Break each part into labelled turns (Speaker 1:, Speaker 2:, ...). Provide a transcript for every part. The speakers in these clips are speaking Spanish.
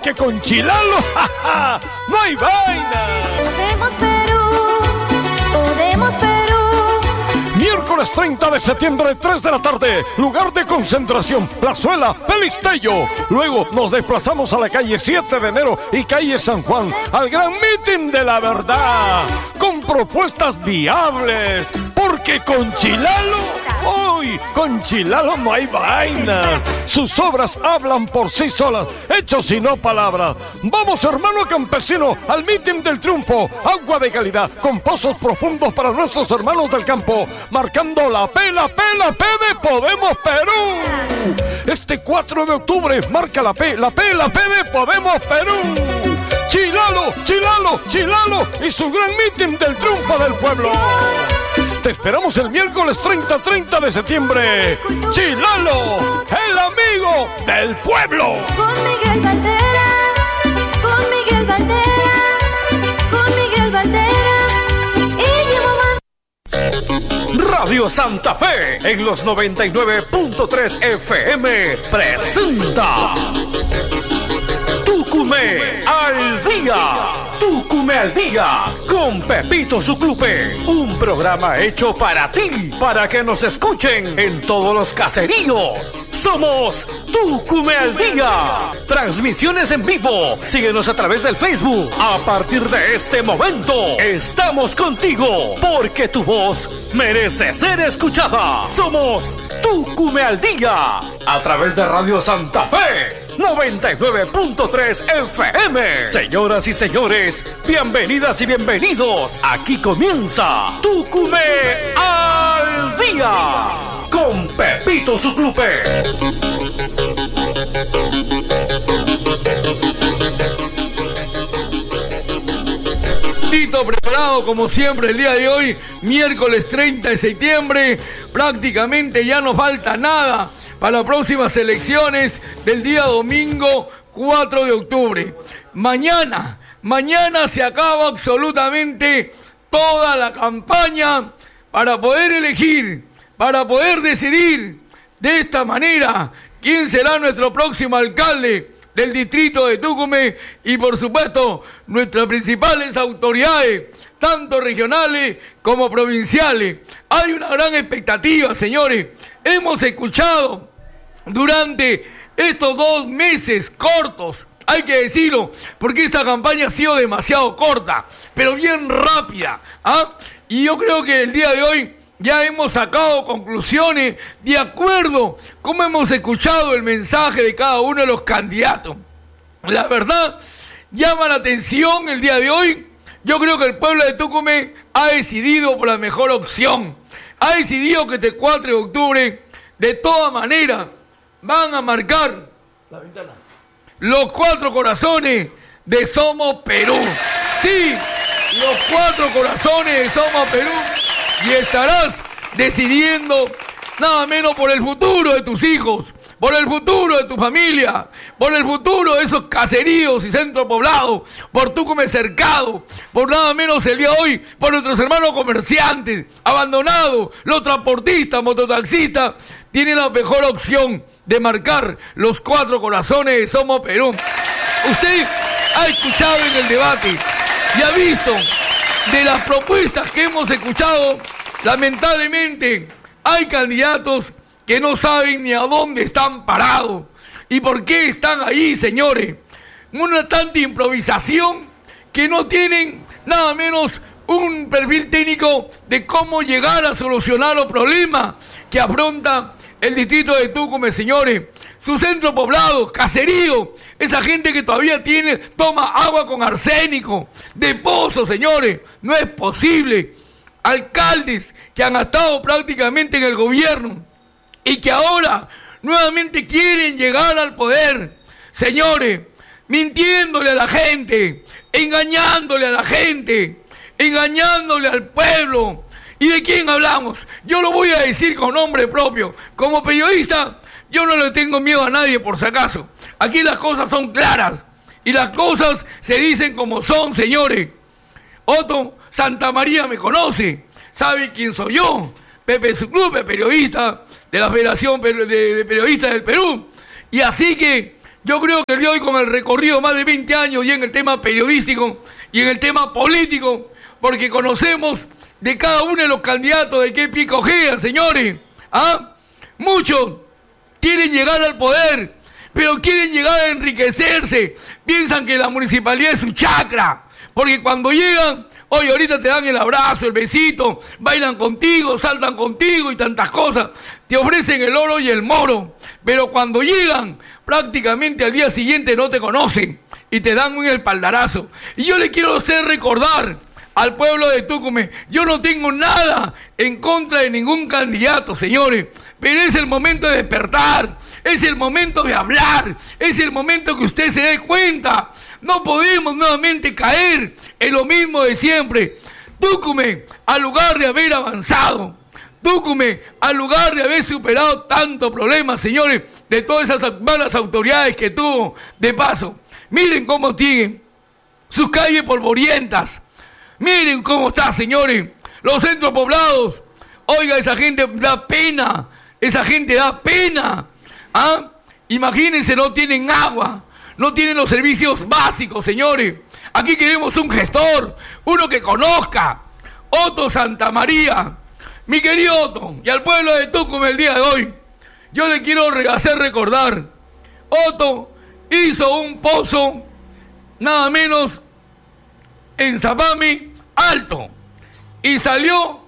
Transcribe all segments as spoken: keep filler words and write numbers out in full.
Speaker 1: porque con Chilalo, jaja, no hay vaina.
Speaker 2: Podemos Perú, podemos Perú.
Speaker 1: Miércoles treinta de septiembre, tres de la tarde, lugar de concentración, Plazuela Pelistello. Luego nos desplazamos a la calle siete de enero y calle San Juan, al gran mitin de la verdad, con propuestas viables, porque con Chilalo, hoy, con Chilalo no hay vaina. Sus obras hablan por sí solas, hechos y no palabras. Vamos, hermano campesino, al mitin del triunfo, agua de calidad, con pozos profundos para nuestros hermanos del campo, marcando la P, la P, la P de Podemos Perú. Este cuatro de octubre marca la P, la P, la P de Podemos Perú. Chilalo, Chilalo, Chilalo y su gran mitin del triunfo del pueblo. Te esperamos el miércoles treinta, treinta de septiembre. Chilalo, el amigo del pueblo.
Speaker 2: Con Miguel Valdera, con Miguel Valdera, con Miguel Valdera.
Speaker 3: Radio Santa Fe en los noventa y nueve punto tres F M presenta Tucumé al día. Tucumé al día con Pepito Zuclupe, un programa hecho para ti, para que nos escuchen en todos los caseríos. Somos Tucumé al día. Transmisiones en vivo. Síguenos a través del Facebook. A partir de este momento, estamos contigo, porque tu voz merece ser escuchada. Somos Tucumé al día, a través de Radio Santa Fe noventa y nueve punto tres F M. Señoras y señores, bienvenidas y bienvenidos. Aquí comienza Tucumé al día con Pepito Zuclupe.
Speaker 4: Listo, preparado como siempre el día de hoy, miércoles treinta de septiembre. Prácticamente ya no falta nada para las próximas elecciones del día domingo cuatro de octubre. Mañana, mañana se acaba absolutamente toda la campaña para poder elegir, para poder decidir de esta manera quién será nuestro próximo alcalde del distrito de Tucumé y, por supuesto, nuestras principales autoridades, tanto regionales como provinciales. Hay una gran expectativa, señores. Hemos escuchado durante estos dos meses cortos, hay que decirlo, porque esta campaña ha sido demasiado corta, pero bien rápida, ¿ah? Y yo creo que el día de hoy ya hemos sacado conclusiones de acuerdo como hemos escuchado el mensaje de cada uno de los candidatos. La verdad, llama la atención el día de hoy. Yo creo que el pueblo de Tucumé ha decidido por la mejor opción. Ha decidido que este cuatro de octubre, de toda manera, van a marcar la ventana, los cuatro corazones de Somos Perú. Sí, los cuatro corazones de Somos Perú. Y estarás decidiendo nada menos por el futuro de tus hijos, por el futuro de tu familia, por el futuro de esos caseríos y centros poblados, por Tucumé cercado, por nada menos el día de hoy, por nuestros hermanos comerciantes, abandonados, los transportistas, mototaxistas. Tienen la mejor opción de marcar los cuatro corazones de Somos Perú. Usted ha escuchado en el debate y ha visto de las propuestas que hemos escuchado. Lamentablemente hay candidatos que no saben ni a dónde están parados y por qué están ahí, señores. Una tanta improvisación que no tienen nada menos un perfil técnico de cómo llegar a solucionar los problemas que afronta el distrito de Tucumé, señores. Su centro poblado, caserío, esa gente que todavía tiene, toma agua con arsénico, de pozo, señores. No es posible. Alcaldes que han estado prácticamente en el gobierno y que ahora nuevamente quieren llegar al poder, señores, mintiéndole a la gente, engañándole a la gente, engañándole al pueblo. ¿Y de quién hablamos? Yo lo voy a decir con nombre propio. Como periodista, yo no le tengo miedo a nadie, por si acaso. Aquí las cosas son claras y las cosas se dicen como son, señores. Otto Santamaría me conoce, sabe quién soy yo. Pepe Zuclupe, periodista de la Federación de Periodistas del Perú. Y así que Yo creo que el día de hoy, con el recorrido más de veinte años y en el tema periodístico y en el tema político, porque conocemos de cada uno de los candidatos de qué pie cojean, señores. ¿Ah? Muchos quieren llegar al poder, pero quieren llegar a enriquecerse. Piensan que la municipalidad es su chacra, porque cuando llegan, oye, ahorita te dan el abrazo, el besito, bailan contigo, saltan contigo y tantas cosas. Te ofrecen el oro y el moro, pero cuando llegan, prácticamente al día siguiente no te conocen y te dan un espaldarazo. Y yo le quiero hacer recordar al pueblo de Tucumán, yo no tengo nada en contra de ningún candidato, señores, pero es el momento de despertar, es el momento de hablar, es el momento que usted se dé cuenta. No podemos nuevamente caer en lo mismo de siempre. Tucumán, al lugar de haber avanzado, Tucumán, al lugar de haber superado tantos problemas, señores, de todas esas malas autoridades que tuvo de paso. Miren cómo tienen sus calles polvorientas. Miren cómo está, señores, los centros poblados. Oiga, esa gente da pena, esa gente da pena. ¿Ah? Imagínense, no tienen agua, no tienen los servicios básicos, señores. Aquí queremos un gestor, uno que conozca. Otto Santamaría, mi querido Otto, y al pueblo de Tucumán el día de hoy, yo le quiero hacer recordar. Otto hizo un pozo, nada menos, en Zapame Alto, y salió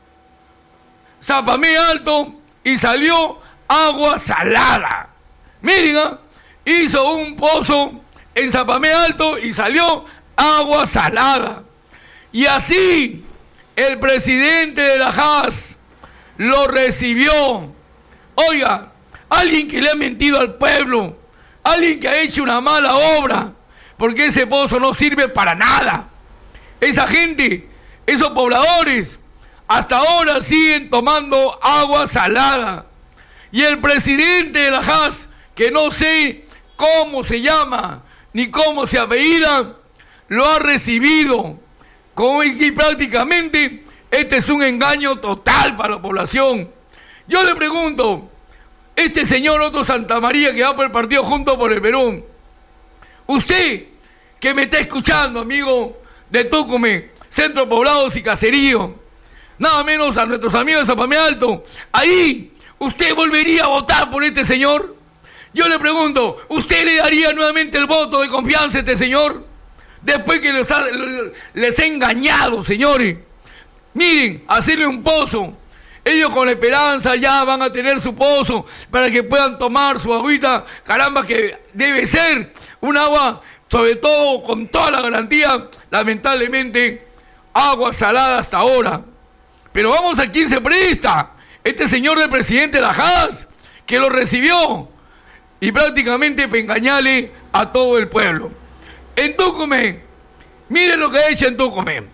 Speaker 4: Zapame Alto y salió agua salada. Miren, ¿eh? Hizo un pozo en Zapame Alto y salió agua salada. Y así el presidente de la J A S lo recibió. Oiga, alguien que le ha mentido al pueblo, alguien que ha hecho una mala obra, porque ese pozo no sirve para nada. Esa gente, esos pobladores, hasta ahora siguen tomando agua salada. Y el presidente de la J A S, que no sé cómo se llama, ni cómo se apellida, lo ha recibido. Como y prácticamente este es un engaño total para la población. Yo le pregunto, este señor Otto Santamaría, que va por el partido Juntos por el Perú, usted que me está escuchando, amigo de Tucumán, centros poblados y caseríos, nada menos a nuestros amigos de Zapame Alto, ahí, ¿usted volvería a votar por este señor? Yo le pregunto, ¿usted le daría nuevamente el voto de confianza a este señor? Después que les ha, les ha engañado, señores. Miren, hacerle un pozo. Ellos con la esperanza ya van a tener su pozo para que puedan tomar su agüita. Caramba, que debe ser un agua, sobre todo con toda la garantía, lamentablemente, agua salada hasta ahora. Pero vamos a quién se presta. Este señor del presidente de la J A S, que lo recibió y prácticamente para engañarle a todo el pueblo. En Tucumán, miren lo que ha hecho en Tucumán.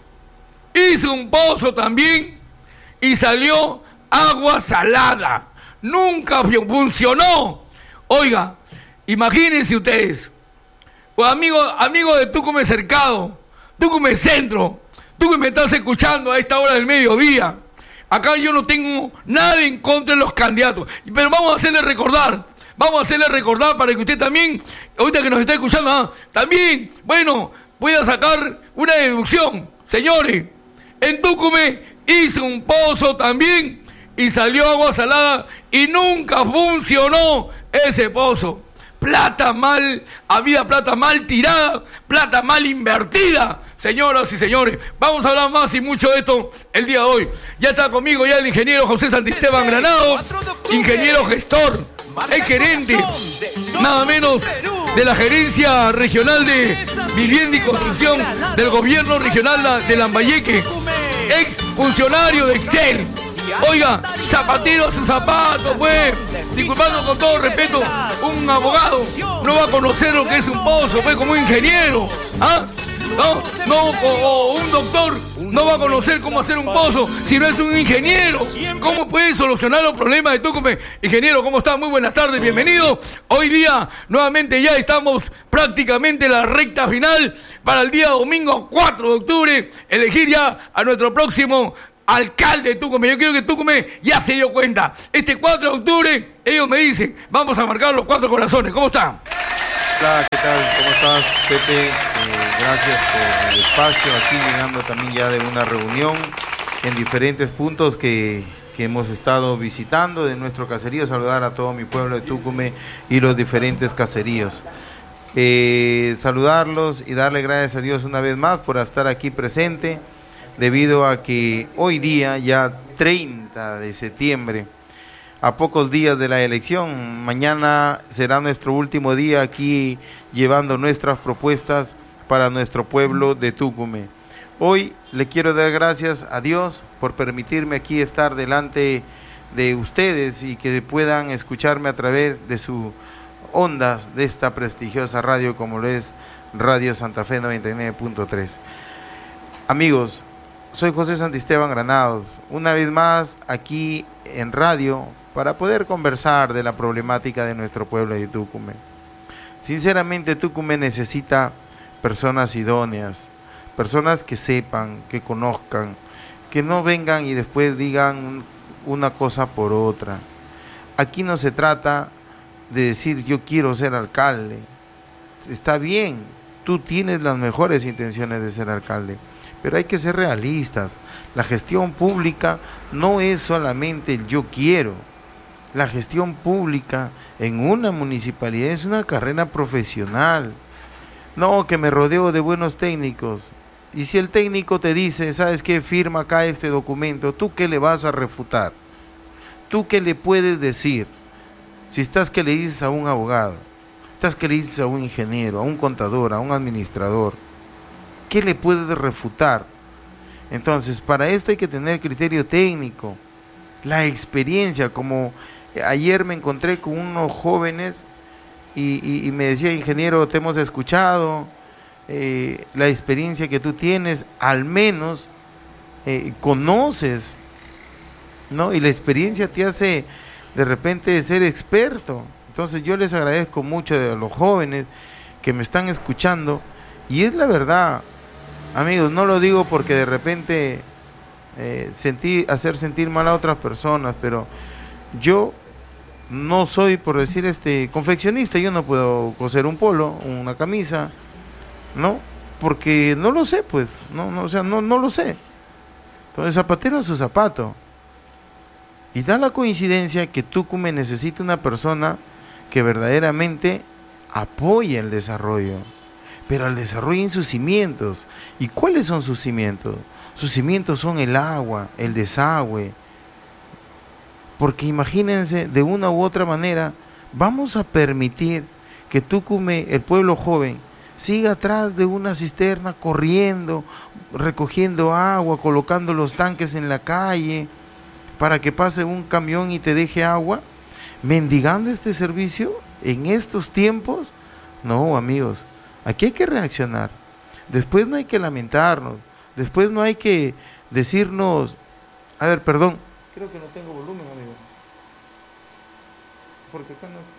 Speaker 4: Hizo un pozo también y salió agua salada. Nunca funcionó. Oiga, imagínense ustedes, pues amigo, amigo de Tucumán Cercado, Tucumán Centro, tú que me estás escuchando a esta hora del mediodía, acá yo no tengo nada en contra de los candidatos, pero vamos a hacerle recordar, vamos a hacerle recordar para que usted también, ahorita que nos está escuchando, ah, también, bueno, pueda sacar una deducción. Señores, en Tucumán hizo un pozo también y salió agua salada y nunca funcionó ese pozo. Plata mal, había plata mal tirada, plata mal invertida. Señoras y señores, vamos a hablar más y mucho de esto el día de hoy. Ya está conmigo ya el ingeniero José Santisteban Granado, ingeniero gestor, es gerente, nada menos, de la gerencia regional de vivienda y construcción del gobierno regional de Lambayeque, ex funcionario de Excel. Oiga, zapatero a sus zapatos, pues, disculpando con todo respeto, un abogado no va a conocer lo que es un pozo, pues, como un ingeniero, ¿ah? No, no, o, o un doctor no va a conocer cómo hacer un pozo si no es un ingeniero. ¿Cómo puede solucionar los problemas de Tucumán? Ingeniero, ¿cómo está? Muy buenas tardes, bienvenido. Hoy día, nuevamente ya estamos prácticamente en la recta final para el día domingo cuatro de octubre, elegir ya a nuestro próximo alcalde de Tucumán. Yo quiero que Tucumán ya se dio cuenta. Este cuatro de octubre, ellos me dicen, vamos a marcar los cuatro corazones. ¿Cómo están?
Speaker 5: Hola, ¿qué tal? ¿Cómo estás, Pepe? Eh, gracias por el espacio. Aquí llegando también ya de una reunión en diferentes puntos que, que hemos estado visitando de nuestro caserío. Saludar a todo mi pueblo de Tucumán y los diferentes caseríos. Eh, saludarlos y darle gracias a Dios una vez más por estar aquí presente, debido a que hoy día, ya treinta de septiembre, a pocos días de la elección, mañana será nuestro último día aquí llevando nuestras propuestas para nuestro pueblo de Tucumán. Hoy le quiero dar gracias a Dios por permitirme aquí estar delante de ustedes y que puedan escucharme a través de sus ondas de esta prestigiosa radio como lo es Radio Santa Fe noventa y nueve punto tres. Amigos, soy José Santisteban Granados, una vez más aquí en radio para poder conversar de la problemática de nuestro pueblo de Tucumán. Sinceramente, Tucumán necesita personas idóneas, personas que sepan, que conozcan, que no vengan y después digan una cosa por otra. Aquí no se trata de decir yo quiero ser alcalde. Está bien, tú tienes las mejores intenciones de ser alcalde, pero hay que ser realistas. La gestión pública no es solamente el yo quiero. La gestión pública en una municipalidad es una carrera profesional. No, que me rodeo de buenos técnicos. Y si el técnico te dice, ¿sabes qué? Firma acá este documento, ¿tú qué le vas a refutar? ¿Tú qué le puedes decir? Si estás que le dices a un abogado, estás que le dices a un ingeniero, a un contador, a un administrador, ¿qué le puedes refutar? Entonces, para esto hay que tener criterio técnico, la experiencia. Como ayer me encontré con unos jóvenes y, y, y me decía, ingeniero, te hemos escuchado, eh, la experiencia que tú tienes, al menos eh, conoces, ¿no? Y la experiencia te hace de repente ser experto. Entonces yo les agradezco mucho a los jóvenes que me están escuchando, y es la verdad, amigos, no lo digo porque de repente eh, sentir, hacer sentir mal a otras personas, pero yo no soy, por decir, este confeccionista. Yo no puedo coser un polo, una camisa, ¿no? Porque no lo sé, pues, no, no, o sea, no, no lo sé. Entonces, zapatero a su zapato. Y da la coincidencia que Tucumán necesita una persona que verdaderamente apoye el desarrollo, pero el desarrollo en sus cimientos. ¿Y cuáles son sus cimientos? Sus cimientos son el agua, el desagüe. Porque imagínense, de una u otra manera, vamos a permitir que Tucumán, el pueblo joven, siga atrás de una cisterna corriendo, recogiendo agua, colocando los tanques en la calle, para que pase un camión y te deje agua, mendigando este servicio en estos tiempos. No, amigos, aquí hay que reaccionar. Después no hay que lamentarnos, después no hay que decirnos, a ver, perdón, creo que no tengo volumen, amigo, porque acá no...